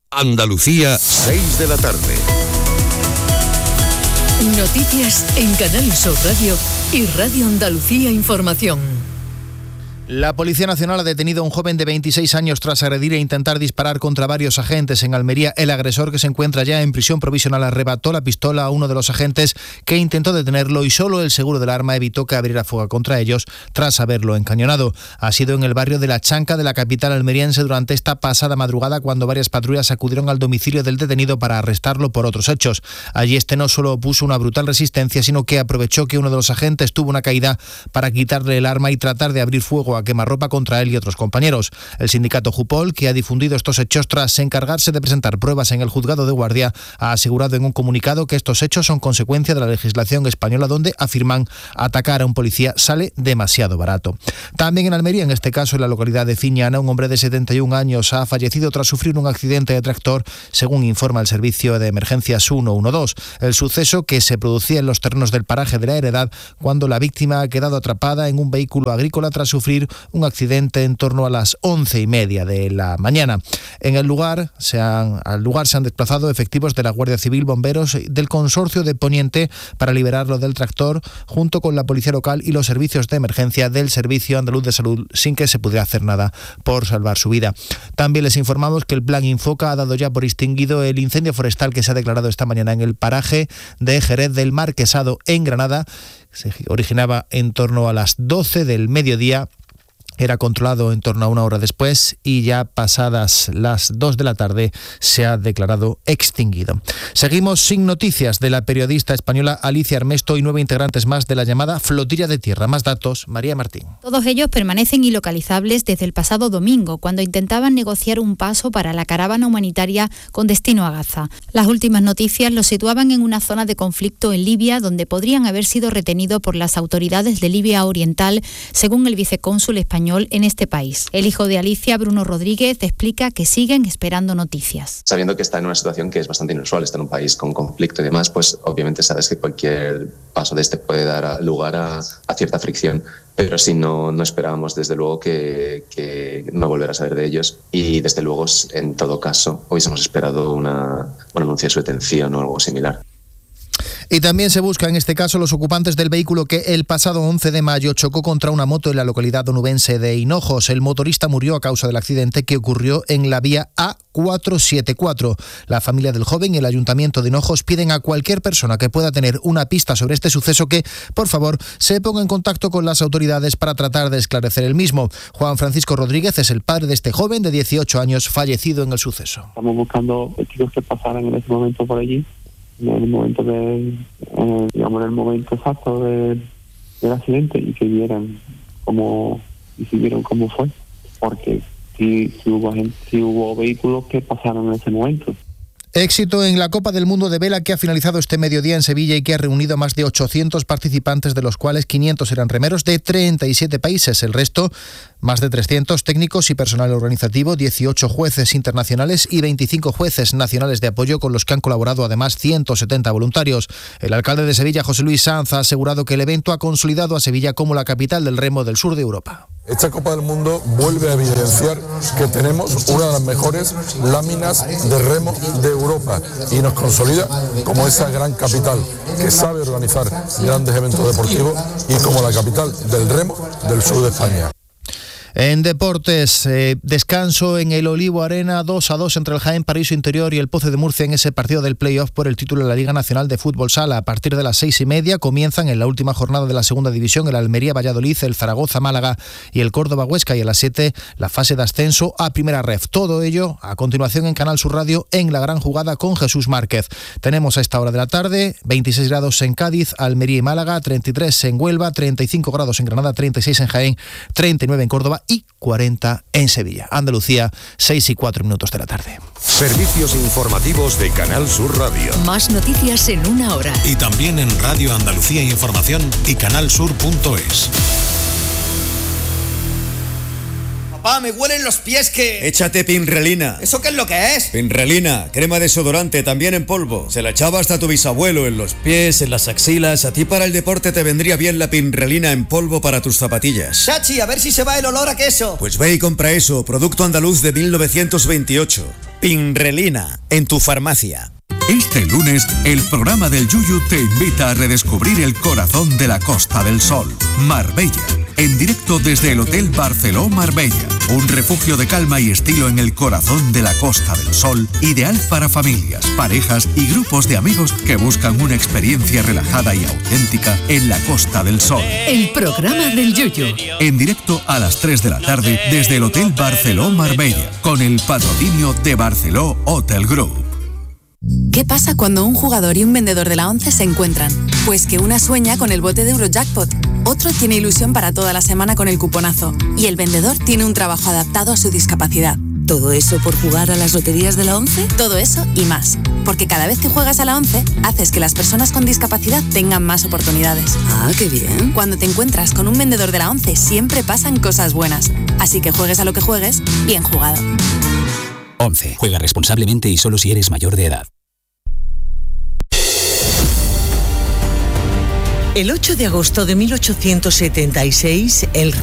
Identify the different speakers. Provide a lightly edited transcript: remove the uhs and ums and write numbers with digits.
Speaker 1: Andalucía, 6 de la tarde.
Speaker 2: Noticias en Canal Sur Radio y Radio Andalucía Información.
Speaker 3: La Policía Nacional ha detenido a un joven de 26 años tras agredir e intentar disparar contra varios agentes en Almería. El agresor, que se encuentra ya en prisión provisional, arrebató la pistola a uno de los agentes que intentó detenerlo y solo el seguro del arma evitó que abriera fuego contra ellos tras haberlo encañonado. Ha sido en el barrio de La Chanca de la capital almeriense durante esta pasada madrugada cuando varias patrullas acudieron al domicilio del detenido para arrestarlo por otros hechos. Allí este no solo opuso una brutal resistencia, sino que aprovechó que uno de los agentes tuvo una caída para quitarle el arma y tratar de abrir fuego a quemarropa contra él y otros compañeros. El sindicato Jupol, que ha difundido estos hechos tras encargarse de presentar pruebas en el juzgado de Guardia, ha asegurado en un comunicado que estos hechos son consecuencia de la legislación española, donde afirman atacar a un policía sale demasiado barato. También en Almería, en este caso en la localidad de Ciñana, un hombre de 71 años ha fallecido tras sufrir un accidente de tractor, según informa el servicio de emergencias 112. El suceso, que se producía en los terrenos del paraje de la Heredad, cuando la víctima ha quedado atrapada en un vehículo agrícola tras sufrir un accidente en torno a las 11:30 de la mañana. En el lugar al lugar se han desplazado efectivos de la Guardia Civil, bomberos del Consorcio de Poniente para liberarlo del tractor, junto con la policía local y los servicios de emergencia del Servicio Andaluz de Salud, sin que se pudiera hacer nada por salvar su vida. También les informamos que el Plan Infoca ha dado ya por extinguido el incendio forestal que se ha declarado esta mañana en el paraje de Jerez del Marquesado, en Granada. Se originaba en torno a las 12 del mediodía. Era controlado en torno a una hora después y ya pasadas las 2 de la tarde se ha declarado extinguido. Seguimos sin noticias de la periodista española Alicia Armesto y 9 integrantes más de la llamada Flotilla de Tierra. Más datos, María Martín.
Speaker 4: Todos ellos permanecen ilocalizables desde el pasado domingo, cuando intentaban negociar un paso para la caravana humanitaria con destino a Gaza. Las últimas noticias los situaban en una zona de conflicto en Libia, donde podrían haber sido retenidos por las autoridades de Libia Oriental, según el vicecónsul español en este país. El hijo de Alicia, Bruno Rodríguez, explica que siguen esperando noticias.
Speaker 5: Sabiendo que está en una situación que es bastante inusual, está en un país con conflicto y demás, pues obviamente sabes que cualquier paso de este puede dar lugar a cierta fricción. Pero sí, no esperábamos desde luego que no volver a saber de ellos, y desde luego en todo caso hubiésemos esperado un anuncio de su detención o algo similar.
Speaker 3: Y también se busca en este caso los ocupantes del vehículo que el pasado 11 de mayo chocó contra una moto en la localidad onubense de Hinojos. El motorista murió a causa del accidente que ocurrió en la vía A474. La familia del joven y el Ayuntamiento de Hinojos piden a cualquier persona que pueda tener una pista sobre este suceso que, por favor, se ponga en contacto con las autoridades para tratar de esclarecer el mismo. Juan Francisco Rodríguez es el padre de este joven de 18 años fallecido en el suceso.
Speaker 6: Estamos buscando chicos que pasaran en ese momento por allí, en el momento en el momento exacto del accidente, y que vieran cómo fue, porque si hubo vehículos que pasaron en ese momento.
Speaker 3: Éxito en la Copa del Mundo de Vela, que ha finalizado este mediodía en Sevilla y que ha reunido a más de 800 participantes, de los cuales 500 eran remeros de 37 países. El resto, más de 300 técnicos y personal organizativo, 18 jueces internacionales y 25 jueces nacionales de apoyo, con los que han colaborado además 170 voluntarios. El alcalde de Sevilla, José Luis Sanz, ha asegurado que el evento ha consolidado a Sevilla como la capital del remo del sur de Europa.
Speaker 7: Esta Copa del Mundo vuelve a evidenciar que tenemos una de las mejores láminas de remo de Europa y nos consolida como esa gran capital que sabe organizar grandes eventos deportivos y como la capital del remo del sur de España.
Speaker 3: En deportes, descanso en el Olivo Arena, 2-2 entre el Jaén Paraíso Interior y el Pozo de Murcia en ese partido del play-off por el título de la Liga Nacional de Fútbol Sala. A partir de las 6:30 comienzan en la última jornada de la segunda división el Almería Valladolid, el Zaragoza Málaga y el Córdoba Huesca, y a las 7 la fase de ascenso a Primera Ref. Todo ello a continuación en Canal Sur Radio, en La Gran Jugada con Jesús Márquez. Tenemos a esta hora de la tarde 26 grados en Cádiz, Almería y Málaga, 33 en Huelva, 35 grados en Granada, 36 en Jaén, 39 en Córdoba y 40 en Sevilla. Andalucía, 6:04 de la tarde.
Speaker 1: Servicios informativos de Canal Sur Radio.
Speaker 2: Más noticias en una hora.
Speaker 8: Y también en Radio Andalucía Información y canalsur.es.
Speaker 9: Papá, me huelen los pies que...
Speaker 10: Échate Pinrelina.
Speaker 9: ¿Eso qué es lo que es?
Speaker 10: Pinrelina, crema desodorante, también en polvo. Se la echaba hasta tu bisabuelo en los pies, en las axilas. A ti para el deporte te vendría bien la Pinrelina en polvo para tus zapatillas.
Speaker 9: Chachi, a ver si se va el olor a queso.
Speaker 10: Pues ve y compra eso, producto andaluz de 1928. Pinrelina, en tu farmacia.
Speaker 11: Este lunes, el programa del Yuyu te invita a redescubrir el corazón de la Costa del Sol, Marbella, en directo desde el Hotel Barceló Marbella, un refugio de calma y estilo en el corazón de la Costa del Sol, ideal para familias, parejas y grupos de amigos que buscan una experiencia relajada y auténtica en la Costa del Sol.
Speaker 2: El programa del Yuyu.
Speaker 11: En directo a las 3 de la tarde desde el Hotel Barceló Marbella, con el patrocinio de Barceló Hotel Group.
Speaker 12: ¿Qué pasa cuando un jugador y un vendedor de la ONCE se encuentran? Pues que una sueña con el bote de Eurojackpot, otro tiene ilusión para toda la semana con el cuponazo y el vendedor tiene un trabajo adaptado a su discapacidad.
Speaker 13: ¿Todo eso por jugar a las loterías de la ONCE?
Speaker 12: Todo eso y más, porque cada vez que juegas a la ONCE, haces que las personas con discapacidad tengan más oportunidades.
Speaker 13: ¡Ah, qué bien!
Speaker 12: Cuando te encuentras con un vendedor de la ONCE, siempre pasan cosas buenas. Así que juegues a lo que juegues, bien jugado.
Speaker 14: 11. Juega responsablemente y solo si eres mayor de edad.
Speaker 15: El 8 de agosto de 1876, el